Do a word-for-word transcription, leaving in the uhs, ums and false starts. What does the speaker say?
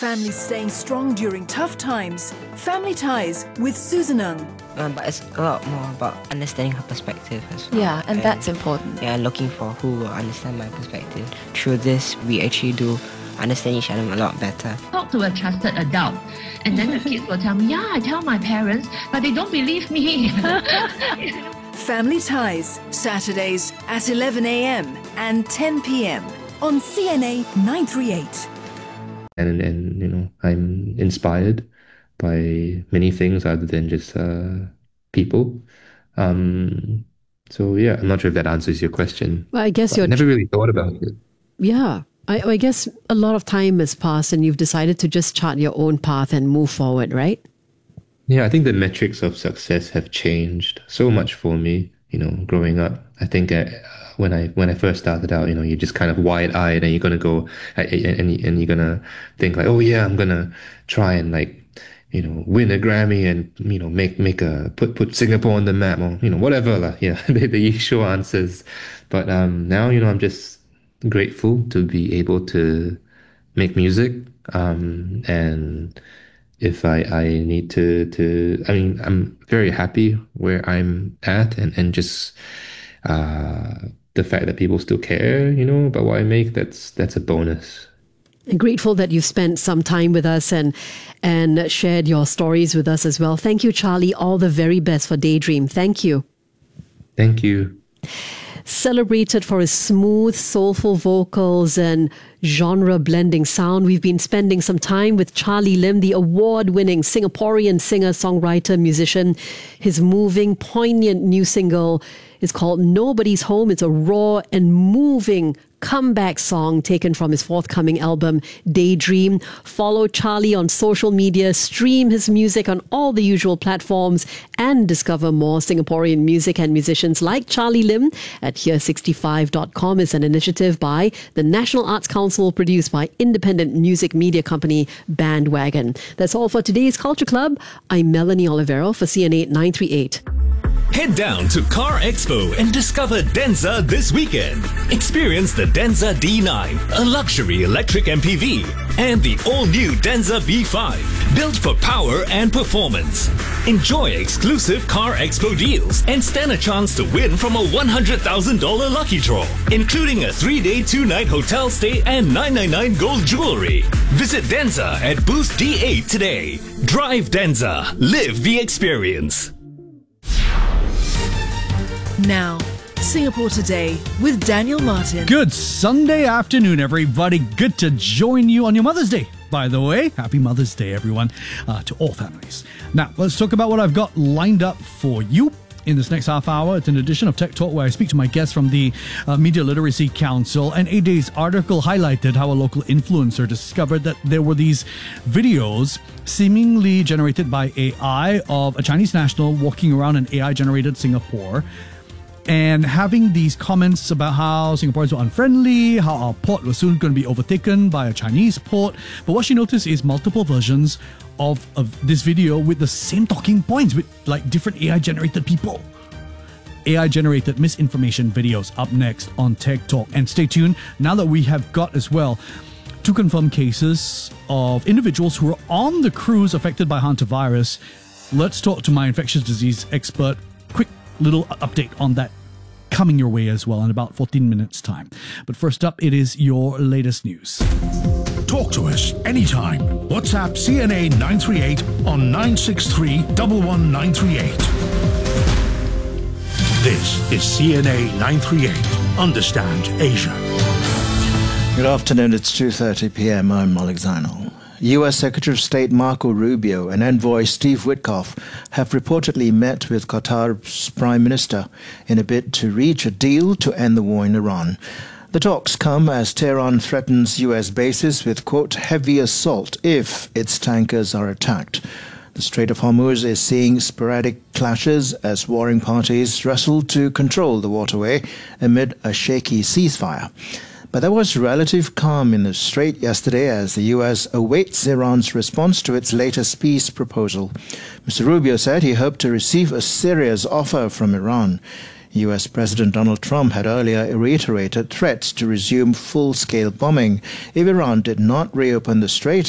Families staying strong during tough times. Family Ties with Susan Ng. Um, but it's a lot more about understanding her perspective as well. Yeah, and, and that's important. Yeah, looking for who will understand my perspective. Through this, we actually do understand each other a lot better. Talk to a trusted adult, and then the kids will tell me, yeah, I tell my parents, but they don't believe me. Family Ties, Saturdays at eleven a.m. and ten p.m. on C N A nine thirty-eight. And, and you know, I'm inspired by many things other than just uh, people. Um, so yeah, I'm not sure if that answers your question. Well, I guess you're... I never really thought about it. Yeah. I, I guess a lot of time has passed and you've decided to just chart your own path and move forward, right? Yeah, I think the metrics of success have changed so much for me, you know, growing up. I think uh, when I when I first started out, you know, you're just kind of wide-eyed and you're going to go and, and you're going to think like, oh yeah, I'm going to try and like, you know, win a Grammy and, you know, make make a, put put Singapore on the map or, you know, whatever. Like, yeah, the, the usual answers. But um, now, you know, I'm just grateful to be able to make music. Um, and if I, I need to, to, I mean, I'm very happy where I'm at and, and just, uh, the fact that people still care, you know, about what I make, that's, that's a bonus. And grateful that you've spent some time with us and, and shared your stories with us as well. Thank you, Charlie. All the very best for Daydream. Thank you. Thank you. Celebrated for his smooth, soulful vocals and genre-blending sound, we've been spending some time with Charlie Lim, the award-winning Singaporean singer, songwriter, musician. His moving, poignant new single is called Nobody's Home. It's a raw and moving comeback song taken from his forthcoming album, Daydream. Follow Charlie on social media, stream his music on all the usual platforms, and discover more Singaporean music and musicians like Charlie Lim at here sixty-five dot com. Is an initiative by the National Arts Council, produced by independent music media company Bandwagon. That's all for today's Culture Club. I'm Melanie Olivero for C N A nine thirty-eight. Head down to Car Expo and discover Denza this weekend. Experience the Denza D nine, a luxury electric M P V, and the all-new Denza B five, built for power and performance. Enjoy exclusive Car Expo deals and stand a chance to win from a one hundred thousand dollars lucky draw, including a three-day, two-night hotel stay and nine ninety-nine gold jewelry. Visit Denza at booth D eight today. Drive Denza. Live the experience. Now, Singapore Today with Daniel Martin. Good Sunday afternoon, everybody. Good to join you on your Mother's Day, by the way. Happy Mother's Day, everyone, uh, to all families. Now, let's talk about what I've got lined up for you in this next half hour. It's an edition of Tech Talk where I speak to my guests from the uh, Media Literacy Council. And A Day's article highlighted how a local influencer discovered that there were these videos seemingly generated by A I of a Chinese national walking around in A I-generated Singapore and having these comments about how Singaporeans were unfriendly, how our port was soon going to be overtaken by a Chinese port. But what she noticed is multiple versions of, of this video with the same talking points with like different A I-generated people. A I-generated misinformation videos up next on Tech Talk. And stay tuned, now that we have got as well two confirmed cases of individuals who are on the cruise affected by hantavirus. Let's talk to my infectious disease expert. Quick little update on that coming your way as well in about fourteen minutes time. But first up, it is your latest news. Talk to us anytime. WhatsApp C N A nine three eight on nine six three, one one nine three eight. This is C N A nine three eight. Understand Asia. Good afternoon, it's two thirty p.m. I'm Alex Zainal. U S Secretary of State Marco Rubio and envoy Steve Witkoff have reportedly met with Qatar's Prime Minister in a bid to reach a deal to end the war in Iran. The talks come as Tehran threatens U S bases with, quote, heavy assault if its tankers are attacked. The Strait of Hormuz is seeing sporadic clashes as warring parties wrestle to control the waterway amid a shaky ceasefire. But there was relative calm in the Strait yesterday as the U S awaits Iran's response to its latest peace proposal. Mister Rubio said he hoped to receive a serious offer from Iran. U S President Donald Trump had earlier reiterated threats to resume full-scale bombing if Iran did not reopen the Strait